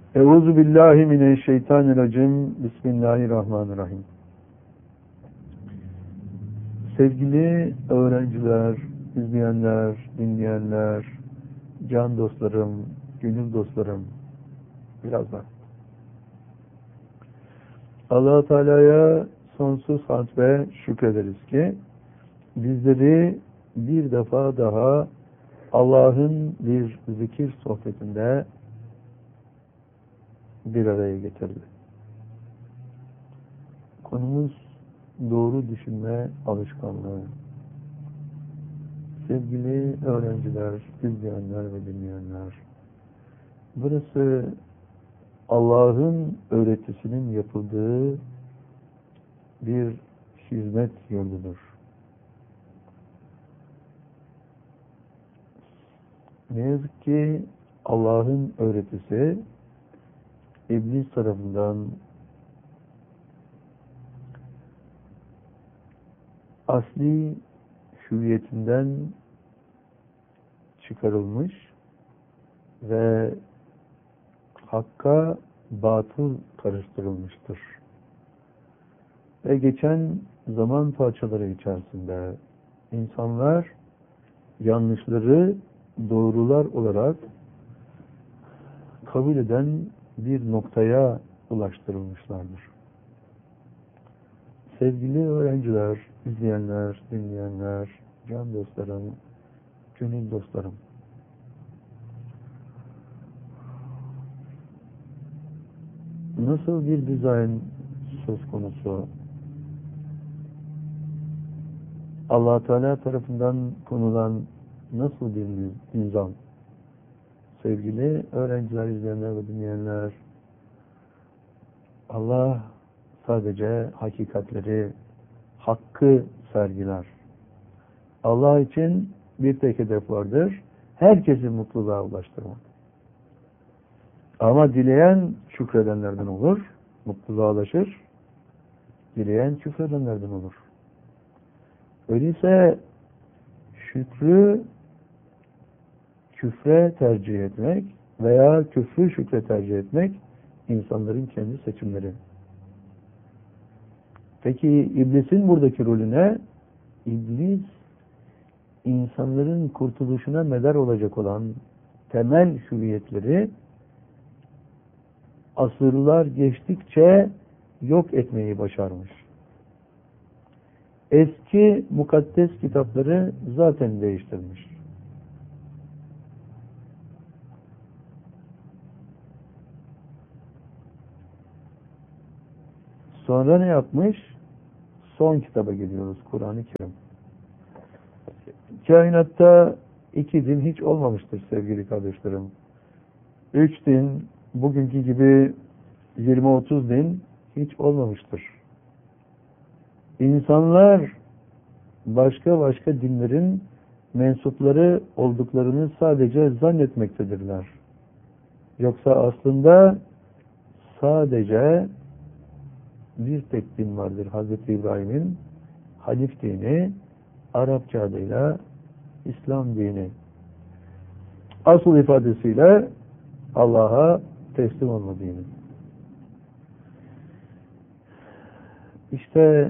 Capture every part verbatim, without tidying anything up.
Euzu billahi mineşşeytanirracim. Bismillahirrahmanirrahim. Sevgili öğrenciler, izleyenler, dinleyenler, can dostlarım, gönül dostlarım, birazdan. Allah-u Teala'ya sonsuz hamd ve şükrederiz ki bizleri bir defa daha Allah'ın bir zikir sohbetinde bir araya getirdi. Konumuz doğru düşünme alışkanlığı. Sevgili öğrenciler, izleyenler ve dinleyenler, burası Allah'ın öğretisinin yapıldığı bir hizmet yurdudur. Ne yazık ki Allah'ın öğretisi İblis tarafından asli hüviyetinden çıkarılmış ve hakka batıl karıştırılmıştır. Ve geçen zaman parçaları içerisinde insanlar yanlışları doğrular olarak kabul eden bir noktaya ulaştırılmışlardır. Sevgili öğrenciler, izleyenler, dinleyenler, can dostlarım, gönül dostlarım. Nasıl bir dizayn söz konusu? Allah Teala tarafından konulan nasıl bir nizam? Sevgili öğrenciler, izleyenler ve dinleyenler, Allah sadece hakikatleri, hakkı sergiler. Allah için bir tek hedef vardır. Herkesi mutluluğa ulaştırmak. Ama dileyen şükredenlerden olur, mutluluğa ulaşır. Dileyen küfredenlerden olur. Öyleyse şükrü küfre tercih etmek veya küfrü şükre tercih etmek insanların kendi seçimleri. Peki iblisin buradaki rolü ne? İblis insanların kurtuluşuna medar olacak olan temel hüviyetleri asırlar geçtikçe yok etmeyi başarmış. Eski mukaddes kitapları zaten değiştirmiş. Sonra ne yapmış? Son kitaba geliyoruz, Kur'an-ı Kerim. Kainatta iki din hiç olmamıştır sevgili kardeşlerim. Üç din, bugünkü gibi yirmi otuz din hiç olmamıştır. İnsanlar başka başka dinlerin mensupları olduklarını sadece zannetmektedirler. Yoksa aslında sadece bir tek din vardır. Hazreti İbrahim'in Hanif dini, Arapça adıyla İslam dini. Asıl ifadesiyle Allah'a teslim olma dini. İşte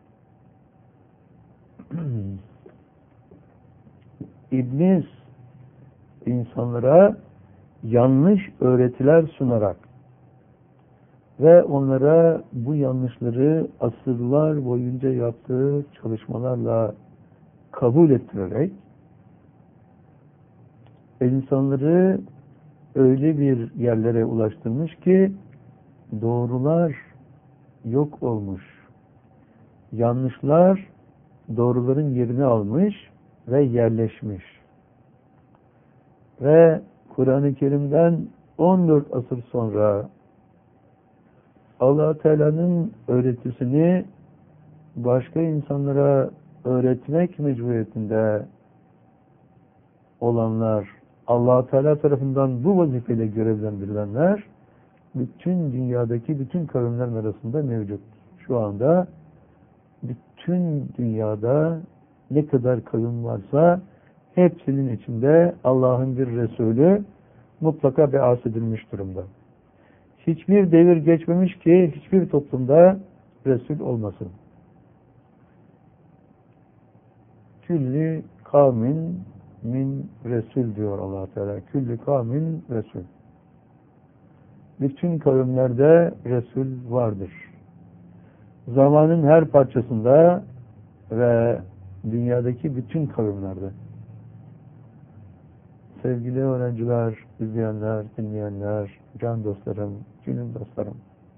İblis insanlara yanlış öğretiler sunarak ve onlara bu yanlışları asırlar boyunca yaptığı çalışmalarla kabul ettirerek insanları öyle bir yerlere ulaştırmış ki doğrular yok olmuş. Yanlışlar doğruların yerini almış ve yerleşmiş. Ve Kur'an-ı Kerim'den on dört asır sonra Allah Teala'nın öğretisini başka insanlara öğretmek mecburiyetinde olanlar, Allah Teala tarafından bu vazifeyle görevlendirilenler bütün dünyadaki bütün kavimlerin arasında mevcut. Şu anda bütün dünyada ne kadar kavim varsa hepsinin içinde Allah'ın bir Resulü mutlaka beas edilmiş durumda. Hiçbir devir geçmemiş ki hiçbir toplumda Resul olmasın. Külli kavmin min Resul diyor Allah Teala. Külli kavmin Resul. Bütün kavimlerde Resul vardır. Zamanın her parçasında ve dünyadaki bütün kavimlerde. Sevgili öğrenciler, izleyenler, dinleyenler, can dostlarım, gönül dostlarım.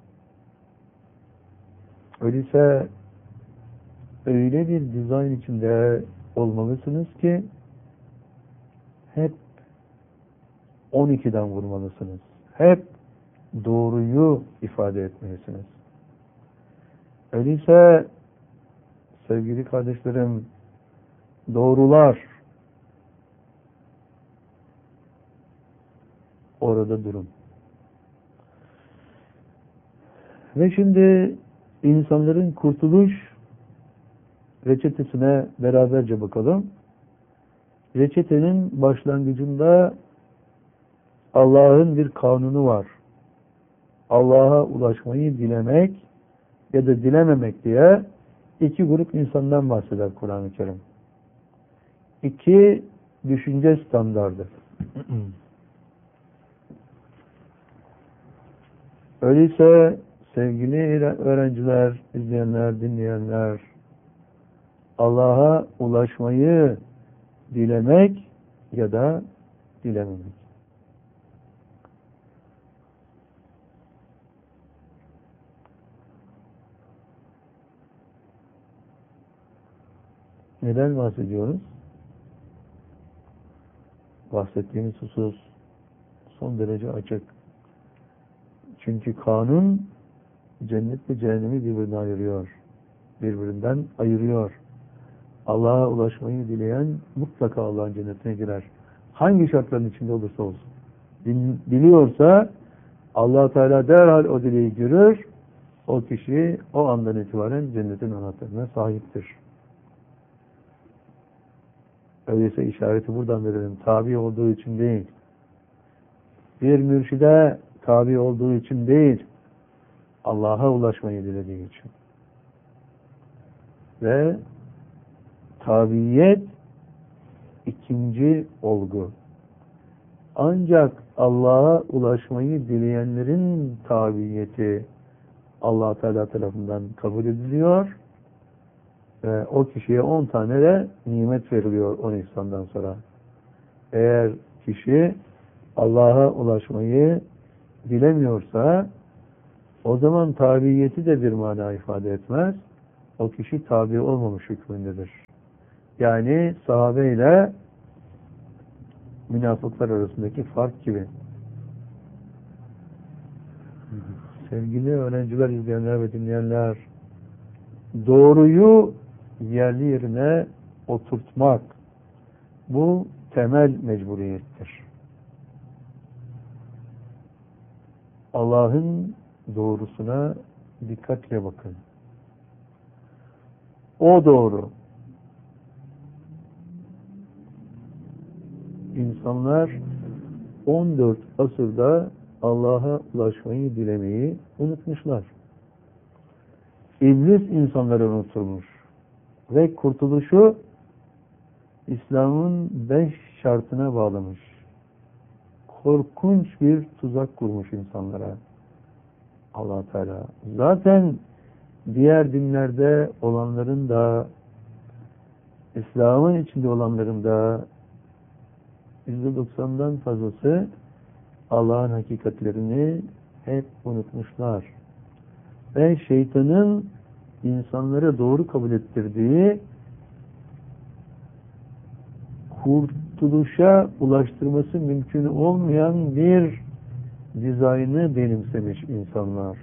Öyleyse öyle bir dizayn içinde olmalısınız ki hep on ikiden vurmalısınız. Hep doğruyu ifade etmelisiniz. Öyleyse sevgili kardeşlerim, doğrular orada durun. Ve şimdi insanların kurtuluş reçetesine beraberce bakalım. Reçetenin başlangıcında Allah'ın bir kanunu var. Allah'a ulaşmayı dilemek ya da dilememek diye iki grup insandan bahseder Kur'an-ı Kerim. İki düşünce standardı. Öyleyse sevgili öğrenciler, izleyenler, dinleyenler, Allah'a ulaşmayı dilemek ya da dilememek. Neden bahsediyoruz? Bahsettiğimiz husus son derece açık. Çünkü kanun cennet ve cehennemi birbirinden ayırıyor. Birbirinden ayırıyor. Allah'a ulaşmayı dileyen mutlaka Allah'ın cennetine girer. Hangi şartların içinde olursa olsun. Diliyorsa Allah Teala derhal o dileği görür. O kişi o andan itibaren cennetin anahtarına sahiptir. Öyleyse işareti buradan verelim. Tabi olduğu için değil. Bir mürşide tabi olduğu için değil. Allah'a ulaşmayı dilediği için. Ve tabiyet ikinci olgu. Ancak Allah'a ulaşmayı dileyenlerin tabiyeti Allah Teala tarafından kabul ediliyor ve o kişiye on tane de nimet veriliyor on ihsandan sonra. Eğer kişi Allah'a ulaşmayı dilemiyorsa o zaman tabiyeti de bir mana ifade etmez. O kişi tabi olmamış hükmündedir. Yani sahabe ile münafıklar arasındaki fark gibi. Sevgili öğrenciler, izleyenler ve dinleyenler, doğruyu yerli yerine oturtmak bu temel mecburiyettir. Allah'ın doğrusuna dikkatle bakın. O doğru. İnsanlar on dört asırda Allah'a ulaşmayı dilemeyi unutmuşlar. İblis insanları unutturmuş. Ve kurtuluşu İslam'ın beş şartına bağlamış. Korkunç bir tuzak kurmuş insanlara. Allah Teala. Zaten diğer dinlerde olanların da İslam'ın içinde olanların da yüzde doksandan fazlası Allah'ın hakikatlerini hep unutmuşlar. Ve şeytanın insanlara doğru kabul ettirdiği kurtuluşa ulaştırması mümkün olmayan bir dizaynı benimsemiş insanlar.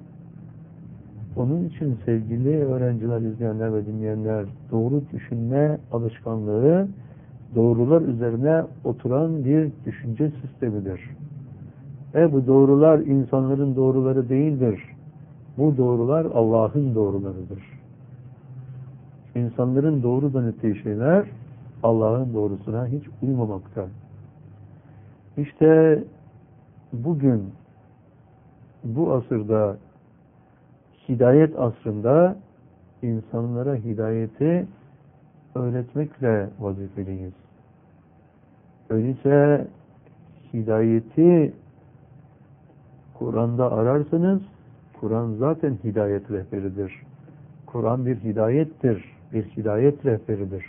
Onun için sevgili öğrenciler, izleyenler ve dinleyenler, doğru düşünme alışkanlığı doğrular üzerine oturan bir düşünce sistemidir. Ve bu doğrular insanların doğruları değildir. Bu doğrular Allah'ın doğrularıdır. İnsanların doğru zannettiği şeyler Allah'ın doğrusuna hiç uymamakta. İşte bugün bu asırda, hidayet asrında insanlara hidayeti öğretmekle vazifeliyiz. Öyleyse hidayeti Kur'an'da ararsanız, Kur'an zaten hidayet rehberidir. Kur'an bir hidayettir, bir hidayet rehberidir.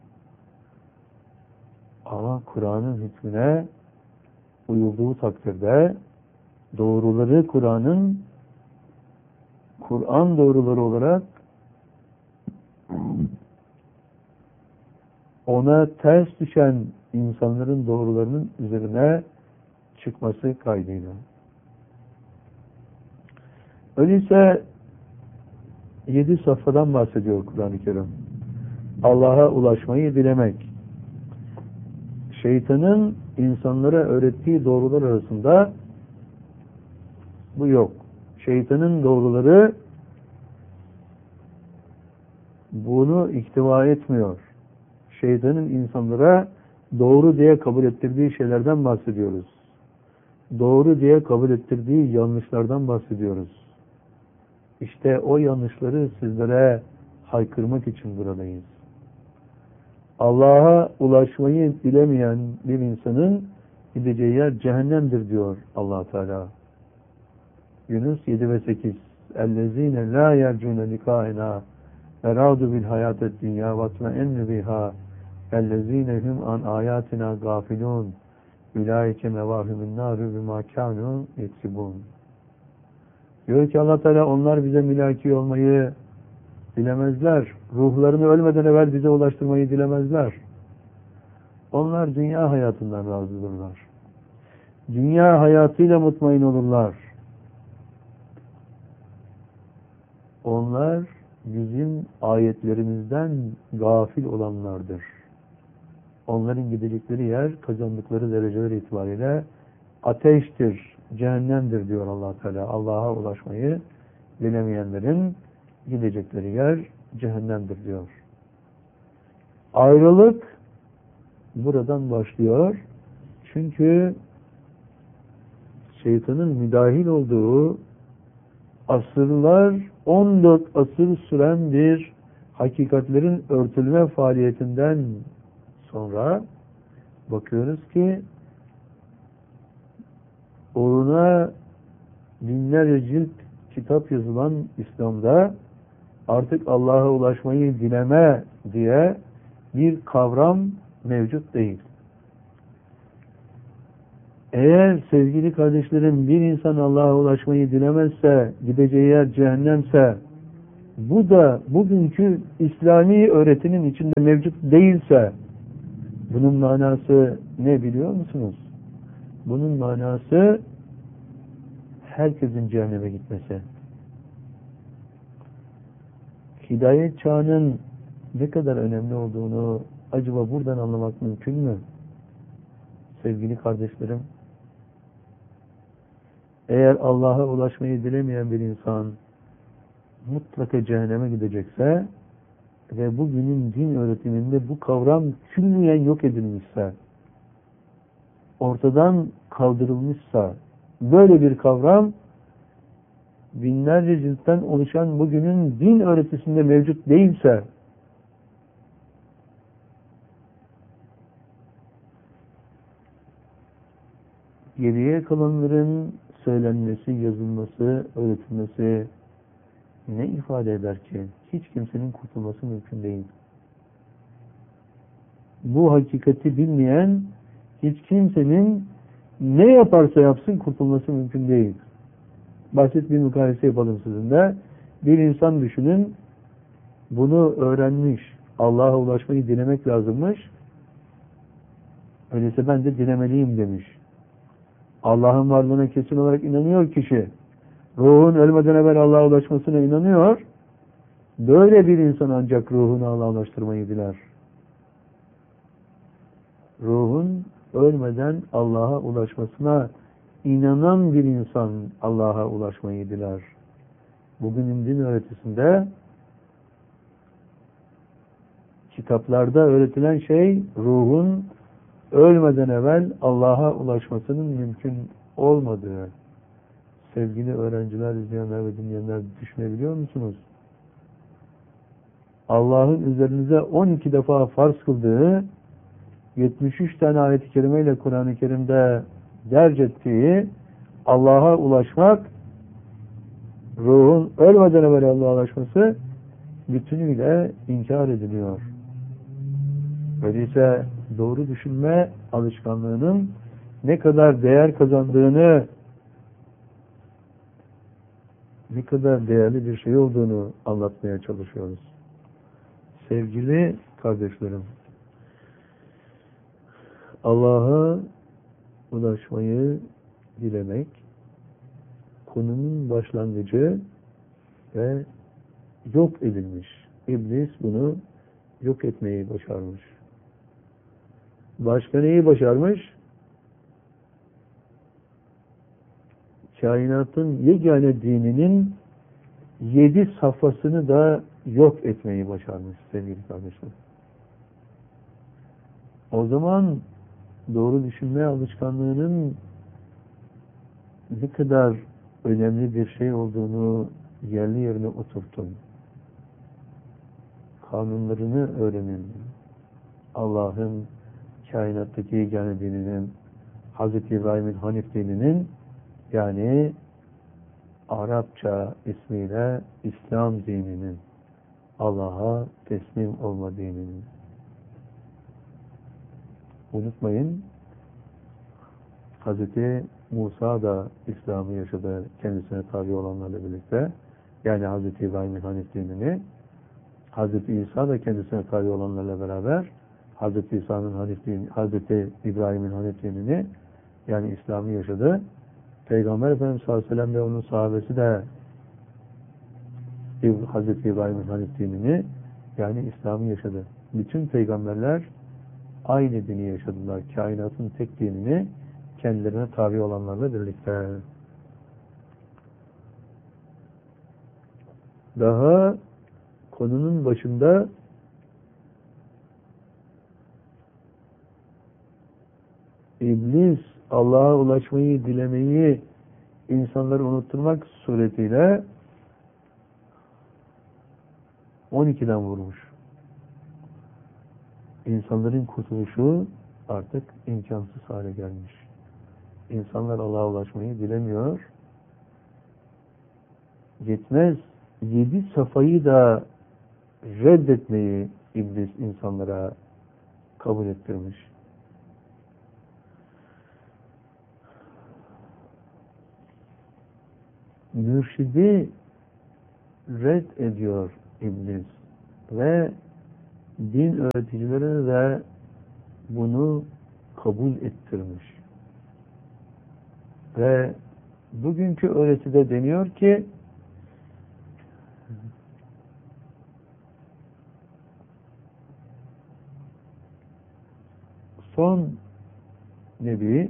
Ama Kur'an'ın hükmüne uyulduğu takdirde doğruları Kur'an'ın Kur'an doğruları olarak ona ters düşen insanların doğrularının üzerine çıkması kaydıyla. Öyleyse yedi safhadan bahsediyor Kur'an-ı Kerim. Allah'a ulaşmayı dilemek. Şeytanın insanlara öğrettiği doğrular arasında bu yok. Şeytanın doğruları bunu ihtiva etmiyor. Şeytanın insanlara doğru diye kabul ettirdiği şeylerden bahsediyoruz. Doğru diye kabul ettirdiği yanlışlardan bahsediyoruz. İşte o yanlışları sizlere haykırmak için buradayız. Allah'a ulaşmayı bilemeyen bir insanın gideceği yer cehennemdir diyor Allah Teala. Yunus yedi ve sekiz. اَلَّذ۪ينَ لَا يَرْجُونَ لِقَائِنَا اَرَادُ بِالْحَيَاةَ الدُّنْيَا وَاتْمَئَنُّ بِهَا اَلَّذ۪ينَ هُمْ عَنْ آيَاتِنَا غَافِلُونَ اُولَٰئِكَ مَوَاهُمُ النَّارُ بِمَا كَانُوا يَكْسِبُونَ. Diyor ki Allah Teala, onlar bize mülaki olmayı dilemezler. Ruhlarını ölmeden evvel bize ulaştırmayı dilemezler. Onlar dünya hayatından razıdırlar. Dünya hayatıyla mutmain olurlar. Onlar bizim ayetlerimizden gafil olanlardır. Onların gidecekleri yer, kazandıkları dereceler itibariyle ateştir, cehennemdir diyor Allah Teala. Allah'a ulaşmayı dilemeyenlerin gidecekleri yer cehennemdir diyor. Ayrılık buradan başlıyor. Çünkü şeytanın müdahil olduğu asırlar, on dört asır süren bir hakikatlerin örtülme faaliyetinden sonra bakıyoruz ki uğruna binlerce cilt kitap yazılan İslam'da artık Allah'a ulaşmayı dileme diye bir kavram mevcut değil. Eğer sevgili kardeşlerim bir insan Allah'a ulaşmayı dilemezse, gideceği yer cehennemse, bu da bugünkü İslami öğretinin içinde mevcut değilse, bunun manası ne biliyor musunuz? Bunun manası herkesin cehenneme gitmesi. Hidayet çağının ne kadar önemli olduğunu acaba buradan anlamak mümkün mü? Sevgili kardeşlerim, eğer Allah'a ulaşmayı dilemeyen bir insan mutlaka cehenneme gidecekse ve bugünün din öğretiminde bu kavram külliyen yok edilmişse, ortadan kaldırılmışsa, böyle bir kavram binlerce ciltten oluşan bugünün din öğretisinde mevcut değilse, geriye kalanların söylenmesi, yazılması, öğretilmesi ne ifade eder ki? Hiç kimsenin kurtulması mümkün değil. Bu hakikati bilmeyen hiç kimsenin ne yaparsa yapsın kurtulması mümkün değil. Basit bir mukayese yapalım sizinle. Bir insan düşünün, bunu öğrenmiş, Allah'a ulaşmayı dilemek lazımmış. Öyleyse ben de dilemeliyim demiş. Allah'ın varlığına kesin olarak inanıyor kişi. Ruhun ölmeden evvel Allah'a ulaşmasına inanıyor. Böyle bir insan ancak ruhunu Allah'a ulaştırmayı diler. Ruhun ölmeden Allah'a ulaşmasına inanan bir insan Allah'a ulaşmayı diler. Bugünün din öğretisinde kitaplarda öğretilen şey ruhun ölmeden evvel Allah'a ulaşmasının mümkün olmadığı. sevgili öğrenciler, izleyenler ve dinleyenler, düşünebiliyor musunuz? Allah'ın üzerinize on iki defa farz kıldığı, yetmiş üç tane ayet-i kerimeyle Kur'an-ı Kerim'de derc ettiği Allah'a ulaşmak, ruhun ölmeden evvel Allah'a ulaşması bütünüyle inkar ediliyor. Öyleyse doğru düşünme alışkanlığının ne kadar değer kazandığını, ne kadar değerli bir şey olduğunu anlatmaya çalışıyoruz. Sevgili kardeşlerim, Allah'a ulaşmayı dilemek, konunun başlangıcı ve yok edilmiş. İblis bunu yok etmeyi başarmış. Başka neyi başarmış? Kainatın yegane dininin yedi safhasını da yok etmeyi başarmış sevgili kardeşler. O zaman doğru düşünme alışkanlığının ne kadar önemli bir şey olduğunu yerli yerine oturtun. Kanunlarını öğrenin. Allah'ın kainattaki yegane dininin, Hazreti İbrahim'in Hanif dininin, yani Arapça ismiyle İslam dininin, Allah'a teslim olma dininin. Unutmayın, Hazreti Musa da İslam'ı yaşadı kendisine tabi olanlarla birlikte. Yani Hazreti İbrahim'in Hanif dinini, Hazreti İsa da kendisine tabi olanlarla beraber Hazreti İsa'nın Hanif dini, Hazreti İbrahim'in Hanif dinini, yani İslam'ı yaşadı. Peygamber Efendimiz sallallahu aleyhi ve sellem ve onun sahabesi de Hazreti İbrahim'in Hanif dinini, yani İslam'ı yaşadı. Bütün peygamberler aynı dini yaşadılar. Kainatın tek dinini kendilerine tabi olanlarla birlikte. Daha konunun başında İblis Allah'a ulaşmayı, dilemeyi insanları unutturmak suretiyle on ikiden vurmuş. İnsanların kurtuluşu artık imkansız hale gelmiş. İnsanlar Allah'a ulaşmayı dilemiyor. Yetmez. Yedi safayı da reddetmeyi İblis insanlara kabul ettirmiş. Mürşidi red ediyor İblis ve din öğreticileri de bunu kabul ettirmiş. Ve bugünkü öğretide deniyor ki son Nebi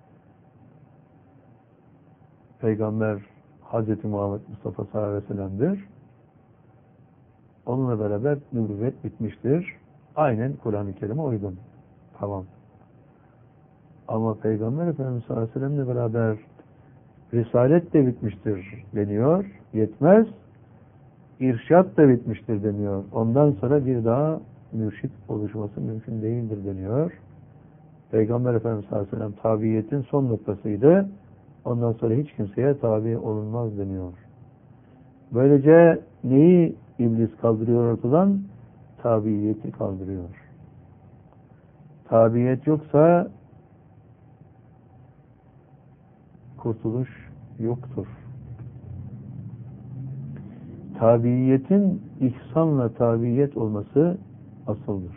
Peygamber Hazreti Muhammed Mustafa sallallahu aleyhi ve sellem'dir. Onunla beraber nübüvvet bitmiştir. Aynen Kur'an-ı Kerim'e uygun. Tamam. Ama Peygamber Efendimiz sallallahu aleyhi ve sellem'le beraber Risalet de bitmiştir deniyor. Yetmez. İrşat da bitmiştir deniyor. Ondan sonra bir daha mürşit oluşması mümkün değildir deniyor. Peygamber Efendimiz sallallahu aleyhi ve sellem tabiiyetin son noktasıydı. Ondan sonra hiç kimseye tabi olunmaz deniyor. Böylece neyi İblis kaldırıyor ortadan? Tabiiyeti kaldırıyor. Tabiiyet yoksa kurtuluş yoktur. Tabiiyetin ihsanla tabiiyet olması asıldır.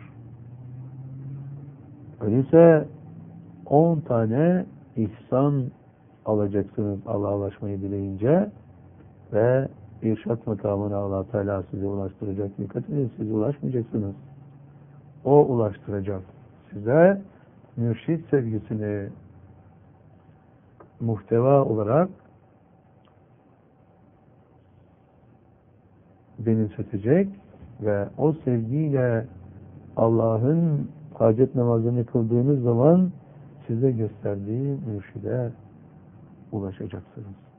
Öyleyse on tane ihsan alacaksınız Allah'a ulaşmayı dileyince ve irşat makamına Allah Teala size ulaştıracak. Dikkat edin, siz ulaşmayacaksınız. O ulaştıracak. Size mürşit sevgisini muhteva olarak benimsetecek ve o sevgiyle Allah'ın hacet namazını kıldığınız zaman size gösterdiği mürşide ulaşacaksınız.